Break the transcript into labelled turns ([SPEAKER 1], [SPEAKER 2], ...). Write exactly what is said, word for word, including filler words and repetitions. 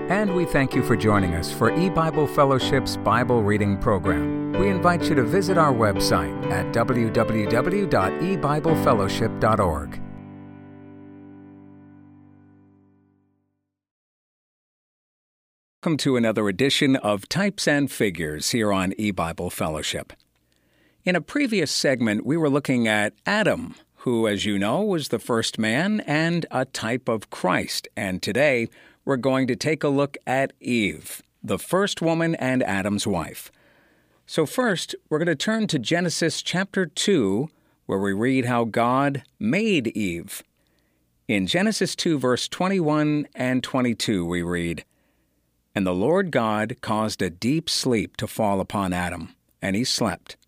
[SPEAKER 1] And we thank you for joining us for E-Bible Fellowship's Bible Reading Program. We invite you to visit our website at w w w dot e bible fellowship dot org. Welcome to another edition of Types and Figures here on E-Bible Fellowship. In a previous segment, we were looking at Adam, who, as you know, was the first man and a type of Christ. And today, we're going to take a look at Eve, the first woman and Adam's wife. So first, we're going to turn to Genesis chapter two, where we read how God made Eve. In Genesis two, verse twenty-one and twenty-two, we read, "And the Lord God caused a deep sleep to fall upon Adam, and he slept.